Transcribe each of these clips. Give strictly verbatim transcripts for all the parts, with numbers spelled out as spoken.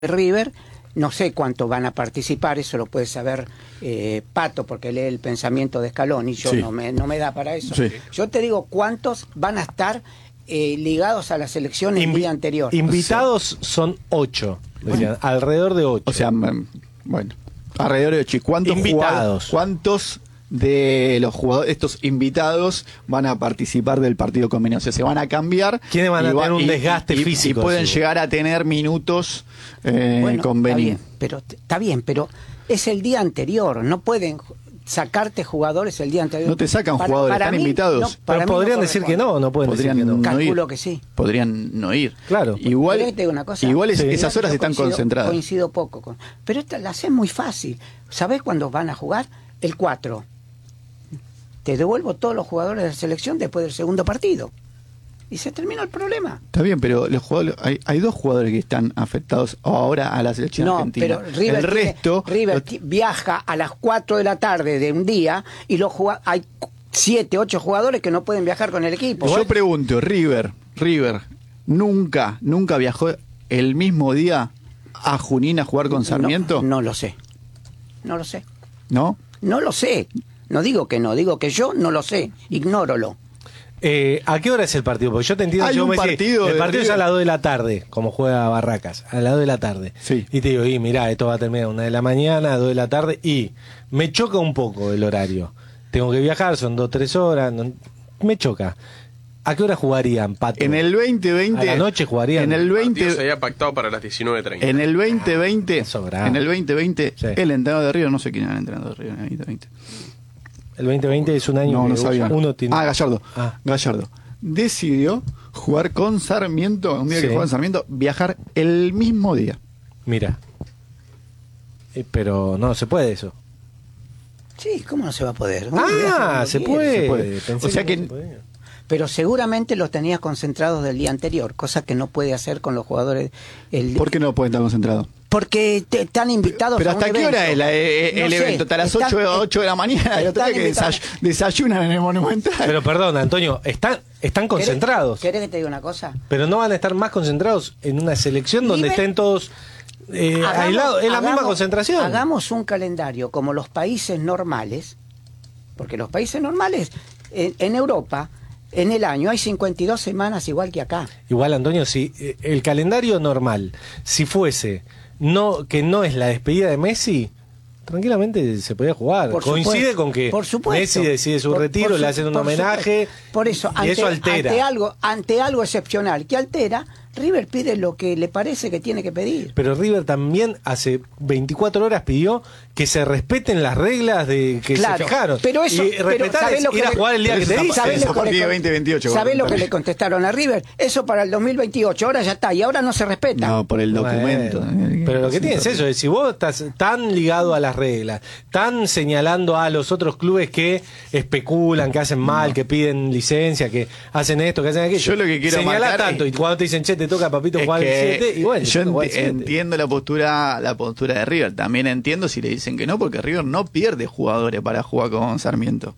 River, no sé cuántos van a participar, eso lo puede saber eh, Pato, porque lee el pensamiento de Scaloni, yo sí. no, me, no me da para eso. Sí. Yo te digo cuántos van a estar eh, ligados a la selección el Invi día anterior. Invitados o sea, son ocho, decían, bueno, alrededor de ocho. O sea, bueno, alrededor de ocho. ¿Y cuántos invitados? ¿Cuántos de los jugadores, estos invitados, van a participar del partido con Benín? O sea, se van a cambiar. ¿Quiénes van a tener un desgaste y, físico? Y pueden sí. llegar a tener minutos eh, bueno, con Benín. Está bien, pero, está bien, pero es el día anterior. No pueden sacarte jugadores el día anterior. No te sacan para, jugadores, para están mí, invitados. No, pero podrían no decir que no, no pueden podrían decir que no. no Calculo ir. que sí. Podrían no ir. Claro. Igual, te digo una cosa, igual es, sí. esas horas están coincido, concentradas. Coincido poco con. Pero esta la haces muy fácil. ¿Sabés cuándo van a jugar? El cuatro. Te devuelvo todos los jugadores de la selección después del segundo partido. Y se terminó el problema. Está bien, pero los jugadores, hay, hay dos jugadores que están afectados ahora a la selección no, argentina. Pero River el resto... Tiene, River los... viaja a las cuatro de la tarde de un día y los hay siete, ocho jugadores que no pueden viajar con el equipo. Yo pregunto, River, River, ¿nunca, nunca viajó el mismo día a Junín a jugar con Sarmiento? No, no lo sé. No lo sé. ¿No? No lo sé. No digo que no, digo que yo no lo sé, ignórolo. Eh, ¿A qué hora es el partido? Porque yo te entiendo, Hay yo un me partido decía, el partido River. es a las dos de la tarde, como juega Barracas, a las dos de la tarde. Sí. Y te digo, y mirá, esto va a terminar a una de la mañana, a dos de la tarde, y me choca un poco el horario. Tengo que viajar, son dos, tres horas, no, me choca. ¿A qué hora jugarían, Pato? En el veinte veinte. ¿A la noche jugarían? En el veinte se había pactado para las diecinueve treinta. En el veinte veinte. Ah, en el veinte veinte, sí. El entrenador de River, no sé quién era el entrenador de River en el veinte veinte. El veinte veinte es un año no, que no sabía. uno tiene... Ah, Gallardo. Ah. Gallardo. Decidió jugar con Sarmiento, un día sí. que juega con Sarmiento, viajar el mismo día. Mira. Eh, pero no se puede eso. Sí, ¿cómo no se va a poder? Ah, se puede. se puede. Pensé o sea que... que... No pero seguramente los tenías concentrados del día anterior, cosa que no puede hacer con los jugadores. El... ¿Por qué no pueden estar concentrados? Porque te, están invitados pero a un ¿hasta qué evento. hora es la, el, no el sé, evento? ¿Hasta las están, ocho, ocho de la mañana? El otro día que desay, desayunan en el Monumental. Pero perdón, Antonio, están, están concentrados. ¿Querés, ¿Querés que te diga una cosa? Pero no van a estar más concentrados en una selección donde River, estén todos eh, hagamos, aislados. Es la hagamos, misma concentración. Hagamos un calendario como los países normales, porque los países normales en, en Europa... En el año hay cincuenta y dos semanas igual que acá. Igual, Antonio, si el calendario normal, si fuese no que no es la despedida de Messi, tranquilamente se podía jugar. Por Coincide supuesto, con que por Messi decide su por, retiro, por su, le hacen un homenaje. Supuesto. Por eso, y ante, eso altera. Ante algo, ante algo excepcional que altera, River pide lo que le parece que tiene que pedir. Pero River también hace veinticuatro horas pidió que se respeten las reglas de que claro, se fijaron. Pero eso, y respetar es lo que ir a le, jugar el día que te dice. ¿Sabés lo, ¿sabés lo que le contestaron a River? Eso para el dos mil veintiocho, ahora ya está, y ahora no se respeta. No, por el documento. Bueno, pero lo que tienes es eso, es si vos estás tan ligado a las reglas, tan señalando a los otros clubes que especulan, que hacen mal, no. que piden licencia, que hacen esto, que hacen aquello. Yo lo que quiero señalá tanto, y cuando te dicen, che, te toca, papito, jugar el siete, y bueno, yo ent entiendo la postura la postura de River. También entiendo si le dicen que no, porque River no pierde jugadores para jugar con Sarmiento.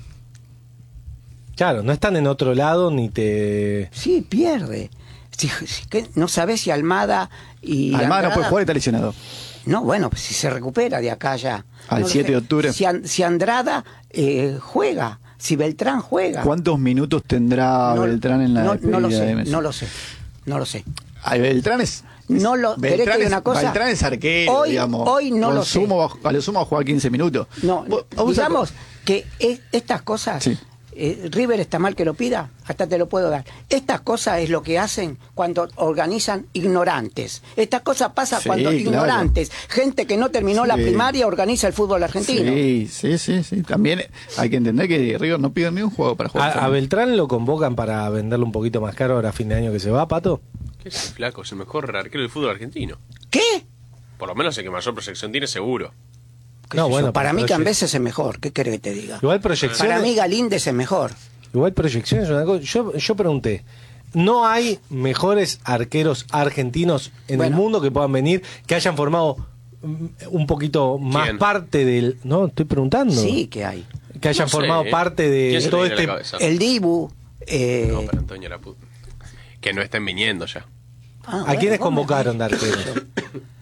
Claro, no están en otro lado ni te... Sí, pierde. Si, si, que no sabés si Almada y Almada Andrada... no puede jugar y está lesionado. No, bueno, pues si se recupera de acá ya. Al no siete de octubre. Si, si Andrada eh, juega, si Beltrán juega... ¿Cuántos minutos tendrá no, Beltrán en la no, no lo sé, de Messi? No lo sé, no lo sé. Ay, Beltrán es... No lo, Beltrán, que es, una cosa? Beltrán es arquero, hoy, digamos. Hoy no lo sé. Sumo, a lo sumo a jugar quince minutos. No, digamos a... que es, estas cosas, sí. eh, River está mal que lo pida, hasta te lo puedo dar. Estas cosas es lo que hacen cuando organizan ignorantes. Estas cosas pasan sí, cuando claro. ignorantes, gente que no terminó sí. la primaria, organiza el fútbol argentino. Sí, sí, sí, sí. También hay que entender que River no pide ni un juego para jugar. ¿A, a Beltrán lo convocan para venderlo un poquito más caro ahora a fin de año que se va, Pato? ¿Qué es el flaco? Es el mejor arquero del fútbol argentino. ¿Qué? Por lo menos el que mayor proyección tiene, seguro. No, bueno, para mí Cambés es el mejor. ¿Qué querés que te diga? Igual proyección. Para mí Galíndez es el mejor. Igual proyección es una cosa. Yo, yo pregunté. ¿No hay mejores arqueros argentinos en bueno, el mundo que puedan venir, que hayan formado un poquito más ¿quién? Parte del... No, estoy preguntando. Sí, que hay. Que hayan no sé, formado ¿eh? parte de todo este... El Dibu. Eh... No, pero Antonio la puta. Que no estén viniendo ya. Ah, ¿A bueno, quiénes convocaron de arqueros?